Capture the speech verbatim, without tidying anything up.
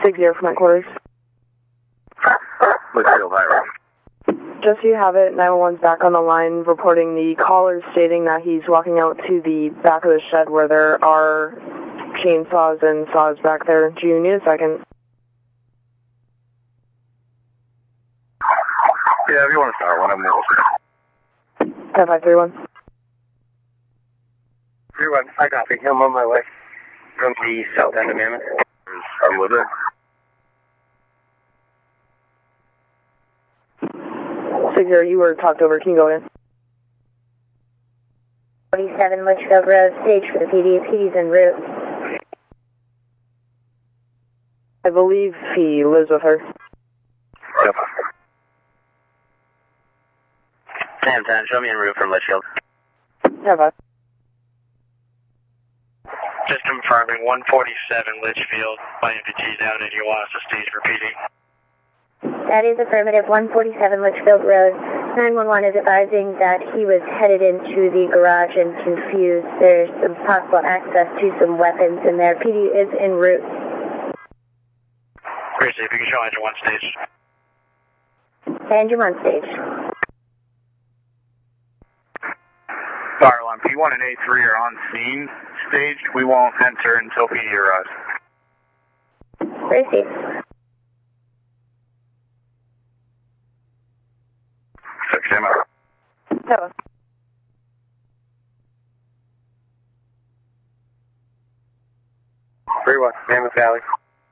Six zero from headquarters. Litchfield Highway. Just so you have it, nine one one's back on the line reporting the caller stating that he's walking out to the back of the shed where there are chainsaws and saws back there. Do you need a second? Yeah, if you want to start one, I'm there. ten five three one. three one, I copy. I'm on my way. From the south end of Mammoth. I'm with it. Six zero, you were talked over. Can you go in? forty-seven Litchfield Road, stage for the P D. P D's en route. I believe he lives with her. Yep. Sam ten, show me en route from Litchfield. ten five. Just confirming, one forty-seven Litchfield, my M P G down in Hiawatha, stage for P D. That is affirmative, one forty-seven Litchfield Road. nine one one is advising that he was headed into the garage and confused. There's some possible access to some weapons in there. P D is en route. Appreciate it. If you can show engine one stage. Engine one stage. Fire alarm P one and A three are on scene. Staged. We won't enter until P D arrives. Receive. Six ammo. Hello. three one, Mammoth Valley.